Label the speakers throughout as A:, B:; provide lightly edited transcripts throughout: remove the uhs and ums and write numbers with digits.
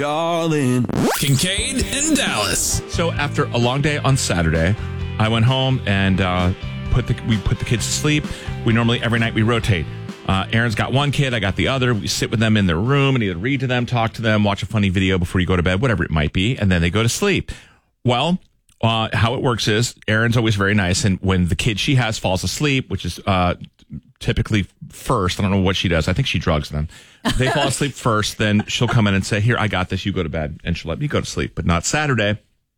A: Darling.
B: Kincaid and Dallas.
C: So after a long day on Saturday, I went home and we put the kids to sleep. We normally, every night, we rotate. Aaron's got one kid, I got the other. We sit with them in their room and either read to them, talk to them, watch a funny video before you go to bed, whatever it might be, and then they go to sleep. Well, how it works is Aaron's always very nice, and when the kid she has falls asleep, which is typically first, I don't know what she does. I think she drugs them. They fall asleep first, then she'll come in and say, "Here, I got this. You go to bed," and she'll let me go to sleep. But not Saturday.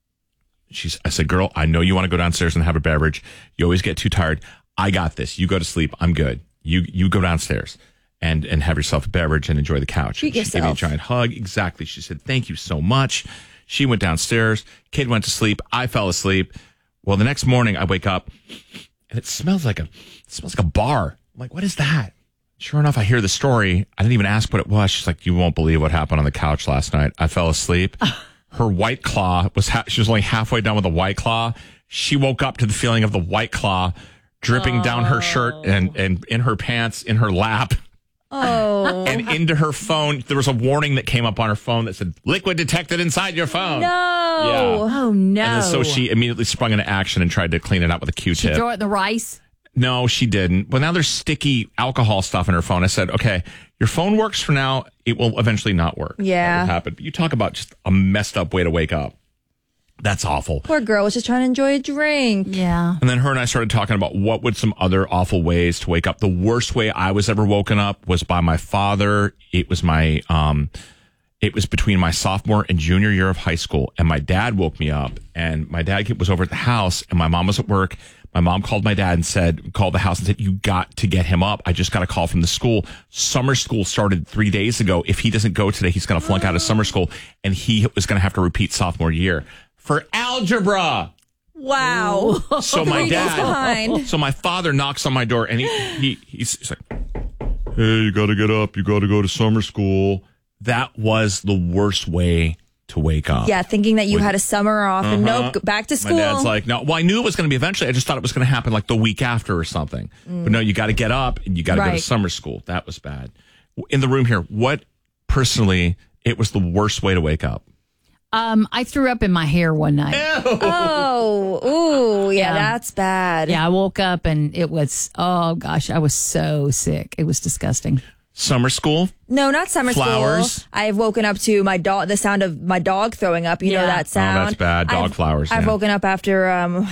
C: I said, "Girl, I know you want to go downstairs and have a beverage. You always get too tired. I got this. You go to sleep. I'm good. You go downstairs and have yourself a beverage and enjoy the couch."
D: Treat yourself.
C: She gave me a giant hug. Exactly. She said, "Thank you so much." She went downstairs. Kid went to sleep. I fell asleep. Well, the next morning I wake up and it smells like a bar. I'm like, "What is that?" Sure enough, I hear the story. I didn't even ask what it was. She's like, "You won't believe what happened on the couch last night. I fell asleep." Her White Claw she was only halfway done with the White Claw. She woke up to the feeling of the White Claw dripping down her shirt and in her pants, in her lap.
D: Oh.
C: And into her phone. There was a warning that came up on her phone that said, "Liquid detected inside your phone."
D: No.
C: Yeah.
D: Oh, no.
C: And then so she immediately sprung into action and tried to clean it out with a Q-tip.
D: She throw it in the rice?
C: No, she didn't. Well, now there's sticky alcohol stuff in her phone. I said, "Okay, your phone works for now. It will eventually not work."
D: Yeah.
C: That would happen. But you talk about just a messed up way to wake up. That's awful.
D: Poor girl was just trying to enjoy a drink. Yeah.
C: And then her and I started talking about what would some other awful ways to wake up. The worst way I was ever woken up was by my father. It was it was between my sophomore and junior year of high school. And my dad woke me up. And my dad was over at the house and my mom was at work. My mom called my dad and called the house and said, "You got to get him up. I just got a call from the school. Summer school started 3 days ago. If he doesn't go today, he's going to flunk out of summer school. And he was going to have to repeat sophomore year for algebra."
D: Wow.
C: So my
D: 3 days
C: dad,
D: behind.
C: so my father knocks on my door and he's like, "Hey, you got to get up. You got to go to summer school." That was the worst way to wake up.
D: Yeah, thinking that you had a summer off and nope, back to school.
C: My dad's like, "No." Well, I knew it was going to be eventually. I just thought it was going to happen like the week after or something. But no, you got to get up and you got to go to summer school. That was bad. In the room here, what personally, it was the worst way to wake up?
E: I threw up in my hair one night.
C: Ew.
D: Oh, ooh, yeah, that's bad.
E: Yeah, I woke up and it was, oh gosh, I was so sick. It was disgusting.
C: Summer school?
D: No, not summer
C: Flowers.
D: school. I've woken up to the sound of my dog throwing up. You know that sound?
C: Oh, that's bad. Dog flowers.
D: I've woken up after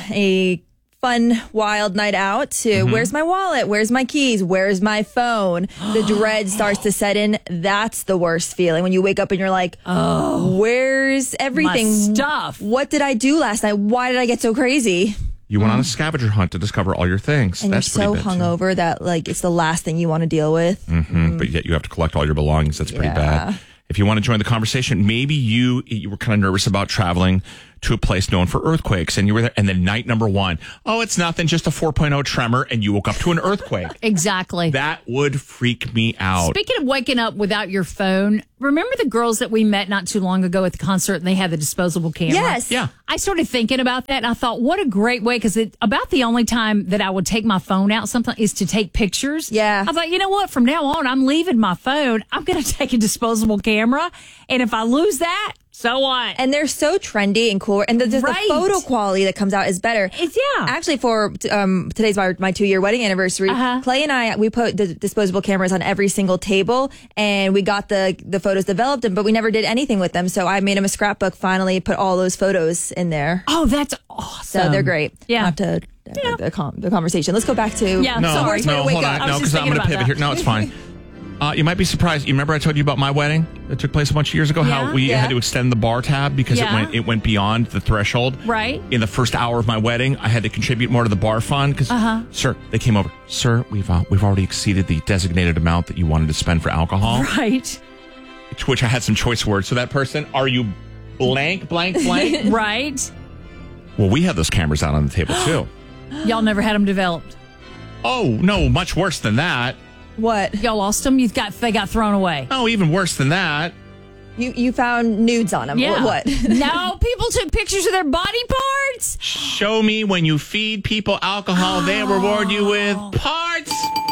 D: a fun, wild night out to where's my wallet? Where's my keys? Where's my phone? The dread starts to set in. That's the worst feeling when you wake up and you're like, oh, where's everything?
E: My stuff.
D: What did I do last night? Why did I get so crazy?
C: You went on a scavenger hunt to discover all your things.
D: And
C: That's
D: you're so
C: pretty bad,
D: hungover that it's the last thing you want to deal with.
C: But yet you have to collect all your belongings. That's pretty bad. If you want to join the conversation, maybe you were kind of nervous about traveling to a place known for earthquakes, and you were there, and then night number one, "Oh, it's nothing, just a 4.0 tremor," and you woke up to an earthquake.
E: Exactly.
C: That would freak me out.
E: Speaking of waking up without your phone, remember the girls that we met not too long ago at the concert and they had the disposable camera?
D: Yes.
C: Yeah.
E: I started thinking about that and I thought, what a great way, because about the only time that I would take my phone out something is to take pictures.
D: Yeah.
E: I thought, you know what? From now on, I'm leaving my phone. I'm going to take a disposable camera. And if I lose that, so what?
D: And they're so trendy and cool. And the photo quality that comes out is better. Actually, for today's my 2-year wedding anniversary, Clay and I, we put the disposable cameras on every single table and we got the photos developed, but we never did anything with them. So I made him a scrapbook, finally put all those photos in there.
E: Oh, that's awesome.
D: So they're great.
E: Yeah.
D: Not to the conversation. Let's go back to
E: sorry.
C: No, hold on. No, because I'm going to pivot here. No, it's fine. You might be surprised. You remember I told you about my wedding that took place a bunch of years ago? How we had to extend the bar tab because it went beyond the threshold.
E: Right.
C: In the first hour of my wedding, I had to contribute more to the bar fund because, sir, they came over. "Sir, we've already exceeded the designated amount that you wanted to spend for alcohol."
E: Right.
C: To which I had some choice words. So that person, "Are you blank, blank, blank?"
E: Right.
C: Well, we had those cameras out on the table too.
E: Y'all never had them developed.
C: Oh no, much worse than that.
D: What?
E: Y'all lost them? They got thrown away.
C: Oh, even worse than that.
D: You found nudes on them.
E: Yeah.
D: What?
E: No, people took pictures of their body parts.
C: Show me when you feed people alcohol, they reward you with parts.
E: They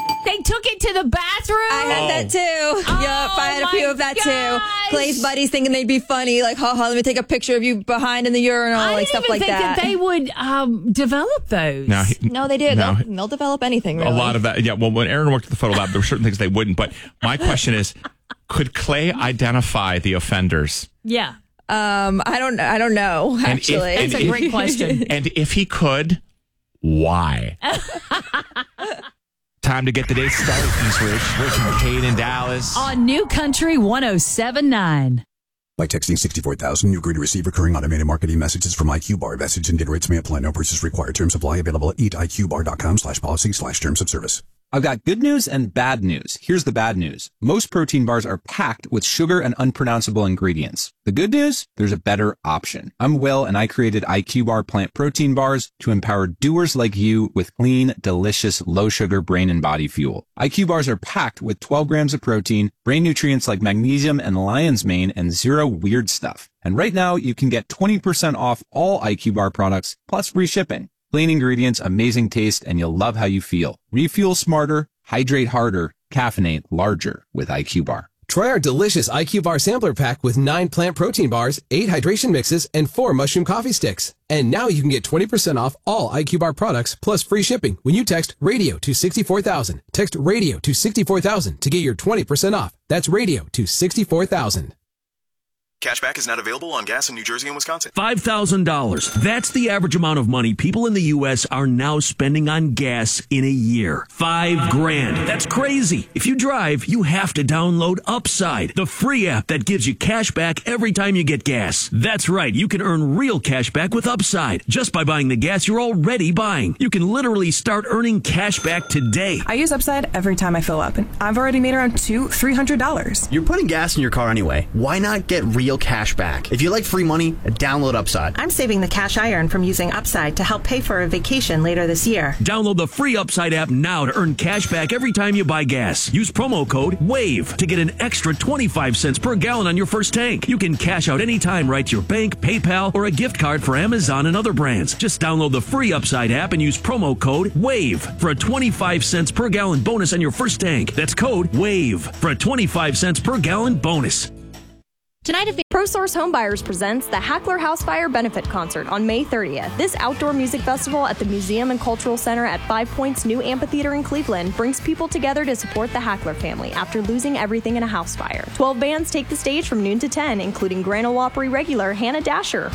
E: took it to the bathroom?
D: I had that too. Yep, I had a few of that too. Clay's buddies thinking they'd be funny, like, let me take a picture of you behind in the urinal, like stuff like that.
E: I didn't even think that they would develop those.
D: No, they did. No. They'll develop anything, really.
C: A lot of that. Yeah, well, when Aaron worked at the photo lab, there were certain things they wouldn't. But my question is, could Clay identify the offenders?
E: Yeah.
D: I don't know, actually.
E: That's a great question.
C: And if he could, why? Time to get the day started, East Ridge. Rick, Kate, and Dallas.
E: On New Country 107.9.
A: By texting 64,000, you agree to receive recurring automated marketing messages from IQ Bar. Message and data rates may apply. No purchase required. Terms apply. Available at eatiqbar.com/policy/terms of service.
F: I've got good news and bad news. Here's the bad news. Most protein bars are packed with sugar and unpronounceable ingredients. The good news? There's a better option. I'm Will, and I created IQ Bar plant protein bars to empower doers like you with clean, delicious, low-sugar brain and body fuel. IQ bars are packed with 12 grams of protein, brain nutrients like magnesium and lion's mane, and zero weird stuff. And right now, you can get 20% off all IQ Bar products, plus free shipping. Clean ingredients, amazing taste, and you'll love how you feel. Refuel smarter, hydrate harder, caffeinate larger with IQ Bar.
G: Try our delicious IQ Bar sampler pack with 9 plant protein bars, 8 hydration mixes, and 4 mushroom coffee sticks. And now you can get 20% off all IQ Bar products plus free shipping when you text RADIO to 64,000. Text RADIO to 64,000 to get your 20% off. That's RADIO to 64,000.
H: Cashback is not available on gas in New Jersey and Wisconsin.
I: $5,000. That's the average amount of money people in the U.S. are now spending on gas in a year. $5,000. That's crazy. If you drive, you have to download Upside, the free app that gives you cash back every time you get gas. That's right. You can earn real cash back with Upside just by buying the gas you're already buying. You can literally start earning cash back today.
J: I use Upside every time I fill up, and I've already made around $300.
K: You're putting gas in your car anyway. Why not get real cash back? If you like free money, download Upside.
L: I'm saving the cash I earn from using Upside to help pay for a vacation later this year.
I: Download the free Upside app now to earn cash back every time you buy gas. Use promo code WAVE to get an extra 25 cents per gallon on your first tank. You can cash out anytime right to your bank, PayPal, or a gift card for Amazon and other brands. Just download the free Upside app and use promo code WAVE for a 25 cents per gallon bonus on your first tank. That's code WAVE for a 25 cents per gallon bonus.
M: Tonight, ProSource Homebuyers presents the Hackler House Fire Benefit Concert on May 30th. This outdoor music festival at the Museum and Cultural Center at 5 Points New Amphitheater in Cleveland brings people together to support the Hackler family after losing everything in a house fire. 12 bands take the stage from noon to 10, including Grand Ole Opry regular Hannah Dasher.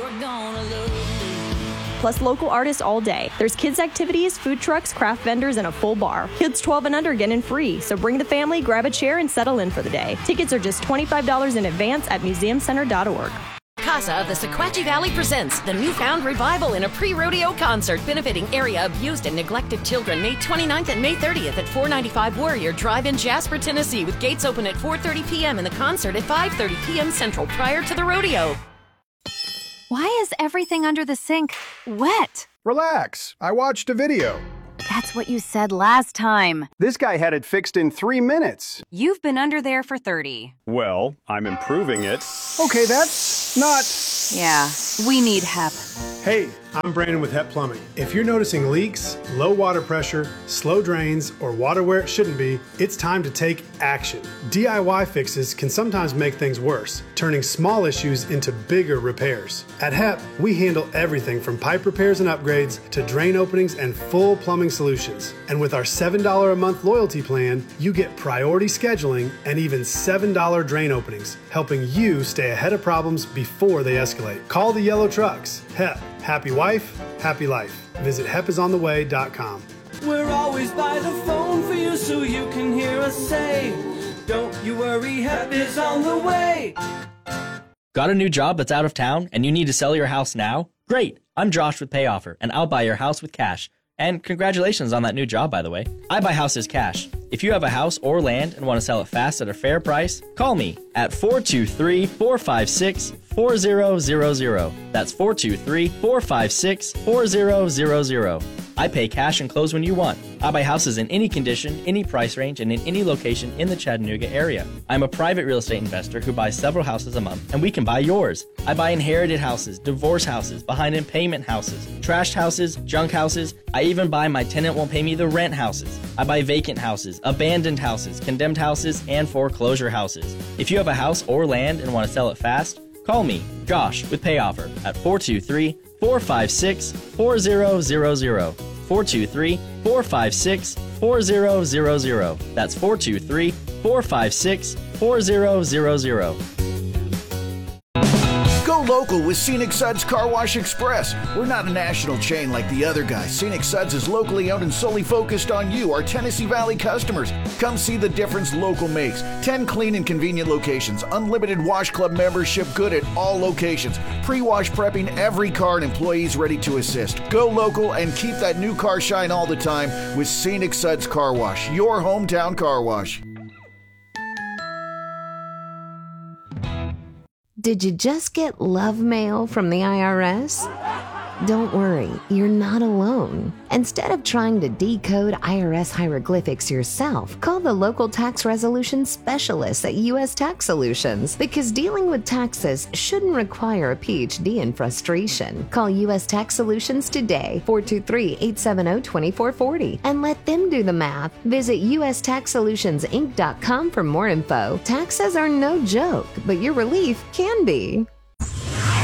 M: Plus local artists all day. There's kids' activities, food trucks, craft vendors, and a full bar. Kids 12 and under get in free, so bring the family, grab a chair, and settle in for the day. Tickets are just $25 in advance at museumcenter.org.
N: Casa of the Sequatchie Valley presents the Newfound Revival in a pre-rodeo concert benefiting area abused and neglected children May 29th and May 30th at 495 Warrior Drive in Jasper, Tennessee, with gates open at 4:30 p.m. and the concert at 5:30 p.m. Central prior to the rodeo.
O: Why is everything under the sink wet?
P: Relax. I watched a video.
O: That's what you said last time.
P: This guy had it fixed in 3 minutes.
O: You've been under there for 30.
P: Well, I'm improving it. Okay, that's not...
O: Yeah, we need HEP.
Q: Hey, I'm Brandon with HEP Plumbing. If you're noticing leaks, low water pressure, slow drains, or water where it shouldn't be, it's time to take action. DIY fixes can sometimes make things worse, turning small issues into bigger repairs. At HEP, we handle everything from pipe repairs and upgrades to drain openings and full plumbing solutions. And with our $7 a month loyalty plan, you get priority scheduling and even $7 drain openings, helping you stay ahead of problems before they escalate. Call the yellow trucks. HEP. Happy wife, happy life. Visit hepisontheway.com.
R: We're always by the phone for you so you can hear us say, don't you worry, HEP is on the way.
S: Got a new job that's out of town and you need to sell your house now? Great. I'm Josh with PayOffer and I'll buy your house with cash. And congratulations on that new job, by the way. I buy houses cash. If you have a house or land and want to sell it fast at a fair price, call me at 423-456-4000. That's 423-456-4000. I pay cash and close when you want. I buy houses in any condition, any price range, and in any location in the Chattanooga area. I'm a private real estate investor who buys several houses a month, and we can buy yours. I buy inherited houses, divorce houses, behind in payment houses, trashed houses, junk houses. I even buy my tenant won't pay me the rent houses. I buy vacant houses, abandoned houses, condemned houses, and foreclosure houses. If you have a house or land and want to sell it fast, call me, Josh, with Pay Offer at 423-456-4000. 423-456-4000. That's 423-456-4000.
T: Go local with Scenic Suds Car Wash Express. We're not a national chain like the other guys. Scenic Suds is locally owned and solely focused on you, our Tennessee Valley customers. Come see the difference local makes. 10 clean and convenient locations. Unlimited Wash Club membership good at all locations. Pre-wash prepping every car and employees ready to assist. Go local and keep that new car shine all the time with Scenic Suds Car Wash, your hometown car wash.
U: Did you just get love mail from the IRS? Don't worry, you're not alone. Instead of trying to decode IRS hieroglyphics yourself, call the local tax resolution specialists at U.S. Tax Solutions, because dealing with taxes shouldn't require a PhD in frustration. Call U.S. Tax Solutions today, 423-870-2440, and let them do the math. Visit USTaxSolutionsInc.com for more info. Taxes are no joke, but your relief can be.